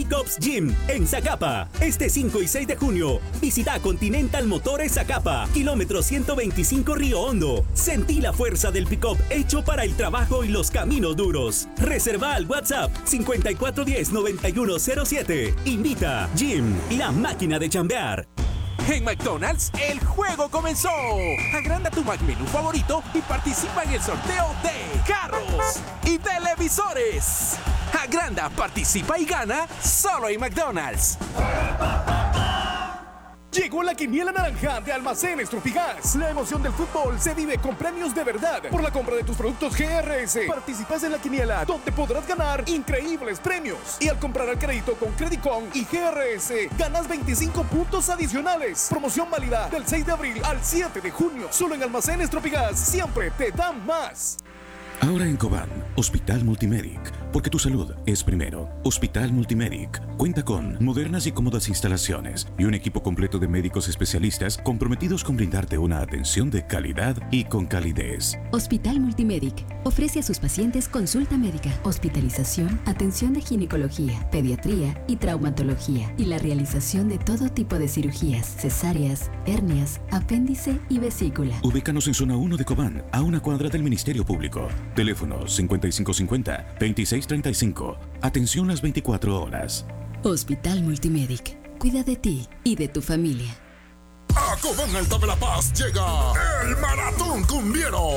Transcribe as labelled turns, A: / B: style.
A: Pickups Gym en Zacapa. Este 5 y 6 de junio, visita Continental Motores Zacapa, kilómetro 125 Río Hondo. Sentí la fuerza del pickup hecho para el trabajo y los caminos duros. Reserva al WhatsApp 5410-9107. Invita Gym, la máquina de chambear.
B: En McDonald's, el juego comenzó. Agranda tu McMenú favorito y participa en el sorteo de carros y televisores. Agranda, participa y gana solo en McDonald's.
C: Llegó la quiniela naranja de Almacenes Tropigas. La emoción del fútbol se vive con premios de verdad. Por la compra de tus productos GRS, participas en la quiniela donde podrás ganar increíbles premios. Y al comprar al crédito con Credicon y GRS, ganas 25 puntos adicionales. Promoción válida del 6 de abril al 7 de junio. Solo en Almacenes Tropigas, siempre te dan más.
D: Ahora en Cobán, Hospital Multimedic, porque tu salud es primero. Hospital Multimedic cuenta con modernas y cómodas instalaciones y un equipo completo de médicos especialistas comprometidos con brindarte una atención de calidad y con calidez.
E: Hospital Multimedic ofrece a sus pacientes consulta médica, hospitalización, atención de ginecología, pediatría y traumatología y la realización de todo tipo de cirugías, cesáreas, hernias, apéndice y vesícula.
D: Ubícanos en zona 1 de Cobán, a una cuadra del Ministerio Público. Teléfono 5550-2635. Atención las 24 horas.
E: Hospital Multimedic. Cuida de ti y de tu familia.
F: A Cobán Alta de La Paz llega el Maratón Cumbiero.